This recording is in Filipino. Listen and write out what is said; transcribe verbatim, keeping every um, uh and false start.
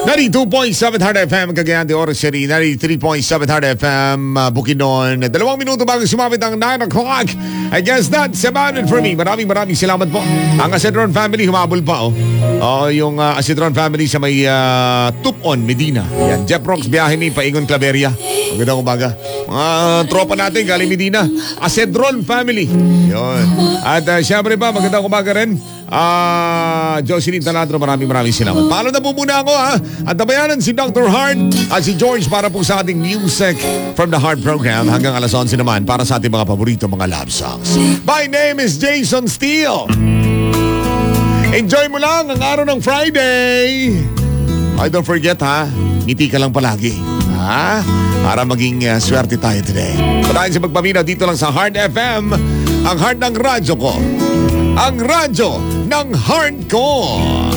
ninety-two point seven Hard F M Cagayan de Oro City, ninety-three point seven Hard F M uh, Bukidnon. Dalawang minuto bago sumapit ang nine o'clock. I guess that's about it for me. Maraming maraming salamat po. Ang Asedron family humabol pa oh. Oh, yung uh, Asedron family sa may uh, Tupon, Medina. Yan, Jeff Rocks biyahe ni Paingon Claveria. Magandang umaga. Mga uh, tropa natin galing Medina. Asedron family. Yun. At uh, syempre pa, magandang umaga rin. Ah, uh, Jocelyn Taladro, maraming maraming salamat. Paalam na po muna ako ha. At nabayanan si Doctor Hart at si George para po sa ating music from the Heart program hanggang alas onse naman para sa ating mga paborito mga love songs. My name is Jason Steele. Enjoy mo lang ang araw ng Friday. Ay, don't forget ha, ngiti ka lang palagi. Ha? Para maging uh, swerte tayo today. Patayin sa pagpaminaw dito lang sa Heart F M, ang heart ng radyo ko. Ang radyo ng heart ko.